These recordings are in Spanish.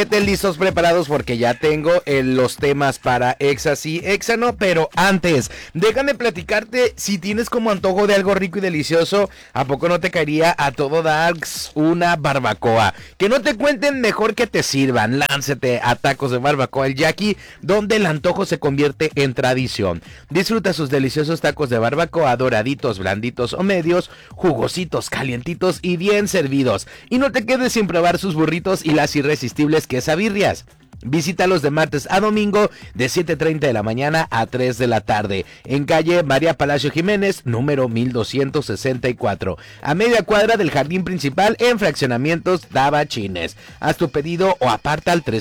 Listos, preparados, porque ya tengo los temas para Exa sí, Exa no. Pero antes, déjame platicarte, si tienes como antojo de algo rico y delicioso, ¿a poco no te caería a todo darks una barbacoa? Que no te cuenten, mejor que te sirvan. Láncete a Tacos de Barbacoa El Jackie, donde el antojo se convierte en tradición. Disfruta sus deliciosos tacos de barbacoa, doraditos, blanditos o medios, jugositos, calientitos y bien servidos. Y no te quedes sin probar sus burritos y las irresistibles quesabirrias. Visítalos de martes a domingo de 7:30 de la mañana a 3 de la tarde en calle María Palacio Jiménez, número 1264, a media cuadra del jardín principal en fraccionamientos Tabachines. Haz tu pedido o aparta al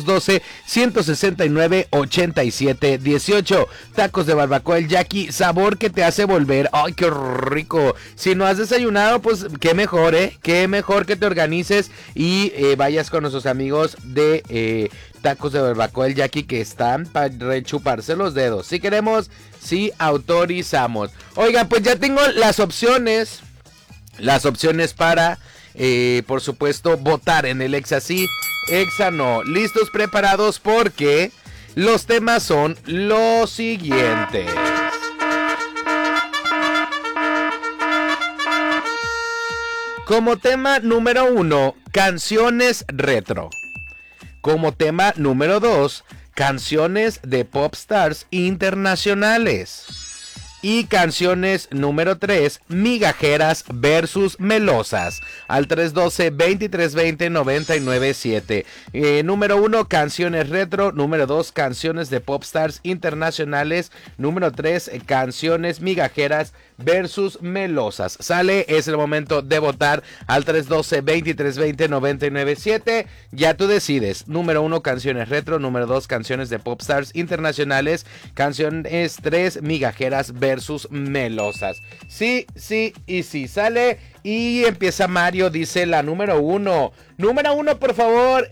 312-169-8718. Tacos de Barbacoa El Jackie, sabor que te hace volver. ¡Ay, qué rico! Si no has desayunado, pues qué mejor, qué mejor que te organices y vayas con nuestros amigos de Tacos de Barbacoa El Jackie, que están para rechuparse los dedos. Si queremos, sí autorizamos. Oigan, pues ya tengo las opciones para, por supuesto, votar en el Exa sí, Exa no. Listos, preparados, porque los temas son los siguientes. Como tema número 1, canciones retro. Como tema número 2, canciones de pop stars internacionales. Y canciones número 3, migajeras versus melosas. Al 312-2320-997. Número 1, canciones retro. Número 2, canciones de pop stars internacionales. Número 3, canciones migajeras versus melosas. Sale, es el momento de votar al 312-2320-997. Ya tú decides. Número 1, canciones retro. Número 2, canciones de pop stars internacionales. Canciones 3, migajeras versus melosas. Sí, sí y sí. Sale y empieza Mario. Dice la número 1. Número 1, por favor.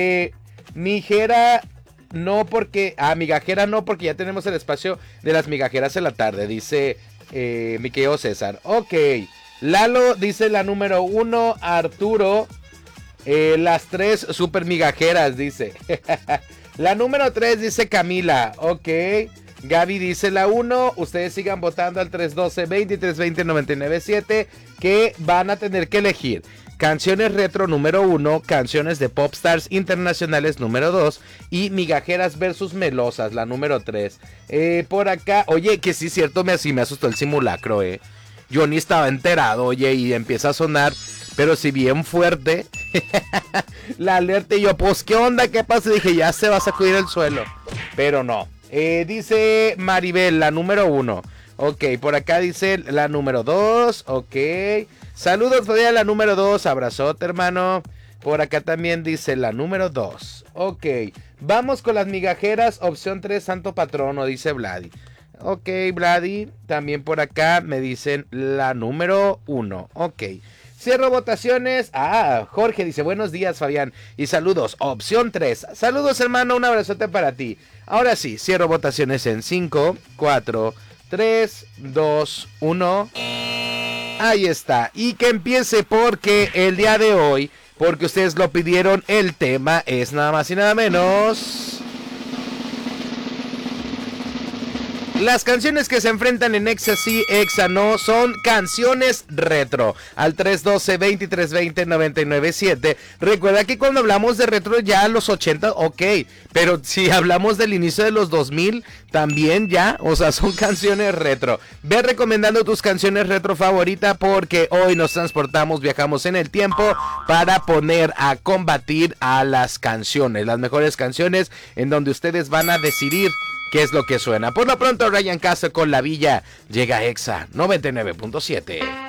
Migajera no, porque migajera no, porque ya tenemos el espacio de las migajeras en la tarde. Dice mi querido César. Ok. Lalo dice la número 1. Arturo, las 3 super migajeras, dice. La número 3 dice Camila. Ok. Gaby dice la 1. Ustedes sigan votando al 312-2320-997, que van a tener que elegir canciones retro número 1, canciones de pop stars internacionales número 2 y migajeras versus melosas la número 3. Por acá, oye, que sí es cierto, me asustó el simulacro, yo ni estaba enterado, oye, y empieza a sonar, pero si bien fuerte, la alerta, y yo, pues, ¿qué onda? ¿Qué pasa? Dije, ya se va a sacudir el suelo, pero no. Dice Maribel, la número 1. Ok, por acá dice la número 2. Ok. Saludos, Fadea, la número 2. Abrazote, hermano. Por acá también dice la número 2. Ok. Vamos con las migajeras. Opción 3, Santo Patrono, dice Vladi. Ok, Vladi. También por acá me dicen la número 1. Ok. Cierro votaciones. Jorge dice, buenos días, Fabián, y saludos. Opción 3. Saludos, hermano, un abrazote para ti. Ahora sí, cierro votaciones en 5, 4, 3, 2, 1. Ahí está. Y que empiece, porque el día de hoy, porque ustedes lo pidieron, el tema es nada más y nada menos... Las canciones que se enfrentan en Exa sí, Exa no, son canciones retro. Al 312-2320-997. Recuerda que cuando hablamos de retro ya los 80, ok. Pero si hablamos del inicio de los 2000, también ya, o sea, son canciones retro. Ve recomendando tus canciones retro favorita, porque hoy nos transportamos, viajamos en el tiempo para poner a combatir a las canciones. Las mejores canciones en donde ustedes van a decidir qué es lo que suena. Por lo pronto, Ryan Castro con La Villa llega a Exa 99.7.